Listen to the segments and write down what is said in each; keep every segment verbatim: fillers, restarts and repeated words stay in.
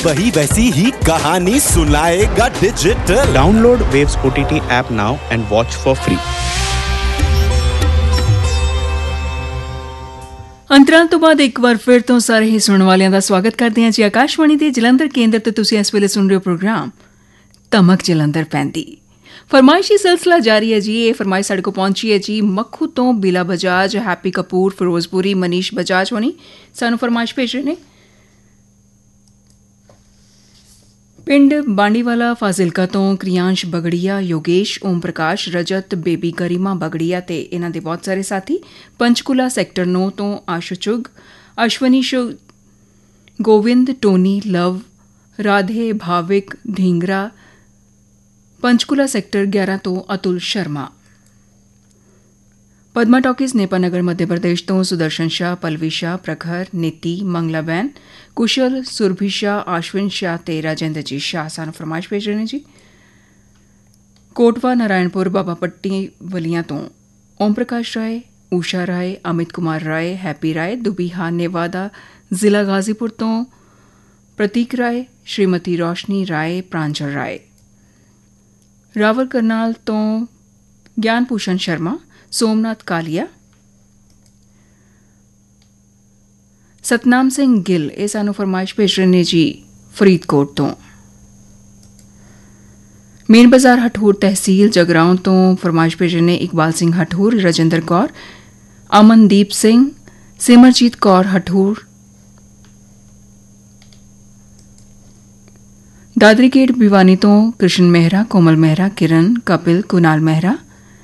वही वैसी ही कहानी सुनाएगा digital. Download waves OTT app now and watch for free. ਅੰਤਰਾਲ ਤੋਂ ਬਾਅਦ ਇੱਕ ਵਾਰ ਫਿਰ ਤੋਂ ਸਾਰੇ ਹੀ ਸੁਣਨ ਵਾਲਿਆਂ ਦਾ ਸਵਾਗਤ ਕਰਦੇ ਹਾਂ ਜੀ। ਆਕਾਸ਼ਵਾਣੀ ਦੇ ਜਲੰਧਰ ਕੇਂਦਰ ਤੋਂ ਤੁਸੀਂ ਇਸ ਵੇਲੇ ਸੁਣ ਰਹੇ ਹੋ ਪ੍ਰੋਗਰਾਮ ਧਮਕ ਜਲੰਧਰ ਪੈਂਦੀ। ਫਰਮਾਇਸ਼ੀ ਸਿਲਸਿਲਾ ਜਾਰੀ ਹੈ ਜੀ। ਇਹ ਫਰਮਾਇਸ਼ ਸਾਡੇ ਕੋਲ ਪਹੁੰਚੀ ਹੈ ਜੀ ਮੱਖੂ ਤੋਂ ਬਿਲਾ ਬਜਾਜ, ਹੈਪੀ ਕਪੂਰ, ਫਿਰੋਜ਼ਪੁਰੀ, ਮਨੀਸ਼ ਬਜਾਜ ਹੋਣੀ ਸਾਨੂੰ ਫਰਮਾਇਸ਼ ਭੇਜ ਰਹੇ ਨੇ। ਪਿੰਡ ਬਾਂਡੀਵਾਲਾ ਫਾਜ਼ਿਲਕਾ ਤੋਂ ਕ੍ਰਿਆਂਸ਼ ਬਗੜੀਆ, ਯੋਗੇਸ਼, ਓਮ ਪ੍ਰਕਾਸ਼, ਰਜਤ, ਬੇਬੀ ਗਰਿਮਾ ਬਗੜੀਆ ਤੇ ਇਹਨਾਂ ਦੇ ਬਹੁਤ ਸਾਰੇ ਸਾਥੀ। ਪੰਚਕੂਲਾ ਸੈਕਟਰ ਨੌ ਤੋਂ ਆਸ਼ੂ ਚੁਗ, ਅਸ਼ਵਨੀ ਸ਼ੁ, ਗੋਵਿੰਦ, ਟੋਨੀ, ਲਵ, ਰਾਧੇ, ਭਾਵਿਕ, ਢੀਂਗਰਾ। ਪੰਚਕੂਲਾ ਸੈਕਟਰ ਗਿਆਰਾਂ ਤੋਂ ਅਤੁਲ ਸ਼ਰਮਾ। ਪਦਮਾ ਟਾਕੀਜ਼ ਨੇਪਾਨਗਰ ਮੱਧ ਪ੍ਰਦੇਸ਼ ਤੋਂ ਸੁਦਰਸ਼ਨ ਸ਼ਾਹ, ਪਲਵੀ ਸ਼ਾਹ, ਪ੍ਰਖਰ, ਨੀਤੀ, ਮੰਗਲਾ ਬੈਨ, ਕੁਸ਼ਲ, ਸੁਰਭੀ ਸ਼ਾਹ, ਆਸ਼ਵਿਨ ਸ਼ਾਹ ਤੇ ਰਾਜਿੰਦਰਜੀਤ ਸ਼ਾਹ ਸਾਨੂੰ ਫਰਮਾਇਸ਼ ਭੇਜ ਰਹੇ ਨੇ ਜੀ। ਕੋਟਵਾ ਨਾਰਾਇਣਪੁਰ ਬਾਬਾ ਪੱਟੀ ਵਲੀਆਂ ਤੋਂ ਓਮ ਪ੍ਰਕਾਸ਼ ਰਾਏ, ਊਸ਼ਾ ਰਾਏ, ਅਮਿਤ ਕੁਮਾਰ ਰਾਏ, ਹੈਪੀ ਰਾਏ, ਦੁਬੀਹਾ ਨੇਵਾਦਾ ਜ਼ਿਲ੍ਹਾ ਗਾਜ਼ੀਪੁਰ ਤੋਂ ਪ੍ਰਤੀਕ ਰਾਏ, ਸ਼੍ਰੀਮਤੀ ਰੋਸ਼ਨੀ ਰਾਏ, ਪ੍ਰਾਂਜਲ ਰਾਏ। ਰਾਵਲ ਕਰਨਾਲ ਤੋਂ ਗਿਆਨ ਭੂਸ਼ਣ ਸ਼ਰਮਾ, ਸੋਮਨਾਥ ਕਾਲੀਆ, ਸਤਨਾਮ ਸਿੰਘ ਗਿੱਲ ਇਹ ਸਾਨੂੰ ਫਰਮਾਇਸ਼ ਭੇਜ ਰਹੇ ਨੇ ਜੀ ਫਰੀਦਕੋਟ ਤੋਂ। ਮੇਨ ਬਾਜ਼ਾਰ ਹਠੂਰ ਤਹਿਸੀਲ ਜਗਰਾਉਂ ਤੋਂ ਫਰਮਾਇਸ਼ ਭੇਜ ਰਹੇ ਨੇ ਇਕਬਾਲ ਸਿੰਘ ਹਠੂਰ, ਰਜਿੰਦਰ ਕੌਰ, ਅਮਨਦੀਪ ਸਿੰਘ, ਸਿਮਰਜੀਤ ਕੌਰ ਹਠੂਰ। ਦਾਦਰੀ ਗੇਟ ਭਿਵਾਨੀ ਤੋਂ ਕ੍ਰਿਸ਼ਨ ਮਹਿਰਾ, ਕੋਮਲ ਮਹਿਰਾ, ਕਿਰਨ, ਕਪਿਲ, ਕੁਨਾਲ ਮਹਿਰਾ।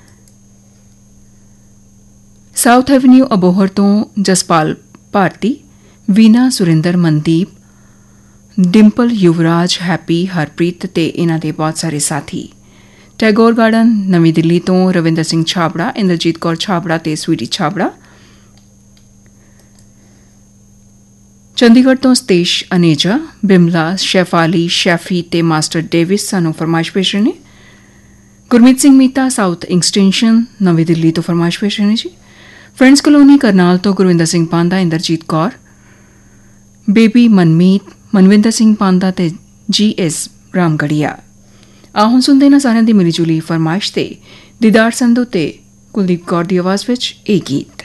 ਸਾਊਥ ਐਵਨਿਊ ਅਬੋਹਰ ਤੋਂ ਜਸਪਾਲ ਭਾਰਤੀ, ਵੀਨਾ, ਸੁਰਿੰਦਰ, ਮਨਦੀਪ, ਡਿੰਪਲ, ਯੁਵਰਾਜ, ਹੈਪੀ, ਹਰਪ੍ਰੀਤ ਤੇ ਇਹਨਾਂ ਦੇ ਬਹੁਤ ਸਾਰੇ ਸਾਥੀ। ਟੈਗੋਰ ਗਾਰਡਨ ਨਵੀਂ ਦਿੱਲੀ ਤੋਂ ਰਵਿੰਦਰ ਸਿੰਘ ਛਾਬੜਾ, ਇੰਦਰਜੀਤ ਕੌਰ ਛਾਬੜਾ ਤੇ ਸਵੀਟੀ ਛਾਬੜਾ। ਚੰਡੀਗੜ੍ਹ ਤੋਂ ਸਤੇਸ਼ ਅਨੇਜਾ, ਬਿਮਲਾ, ਸ਼ੈਫਾਲੀ, ਸ਼ੈਫੀ ਤੇ ਮਾਸਟਰ ਡੇਵਿਸ ਸਾਨੂੰ ਫਰਮਾਇਸ਼ ਭੇਜ ਰਹੇ ਨੇ। ਗੁਰਮੀਤ ਸਿੰਘ ਮੀਤਾ, ਸਾਊਥ ਐਕਸਟੈਂਸ਼ਨ ਨਵੀਂ ਦਿੱਲੀ ਤੋਂ ਫਰਮਾਇਸ਼ ਭੇਜ ਰਹੇ ਨੇ ਜੀ। ਫਰੈਂਡਸ ਕਲੋਨੀ ਕਰਨਾਲ ਤੋਂ ਗੁਰਵਿੰਦਰ ਸਿੰਘ ਪਾਂਦਾ, ਇੰਦਰਜੀਤ ਕੌਰ, ਬੇਬੀ, ਮਨਮੀਤ, ਮਨਵਿੰਦਰ ਸਿੰਘ ਪਾਂਦਾ ਤੇ ਜੀ ਐਸ ਰਾਮਗੜੀਆ। ਆਹ ਹੁਣ ਸੁਣਦੇ ਨਾ ਸਾਰਿਆਂ ਦੀ ਮਿਲੀ ਜੁਲੀ ਫਰਮਾਇਸ਼ ਤੇ ਦੀਦਾਰ ਸੰਧੂ ਤੇ ਕੁਲਦੀਪ ਕੌਰ ਦੀ ਆਵਾਜ਼ ਵਿੱਚ ਇਹ ਗੀਤ।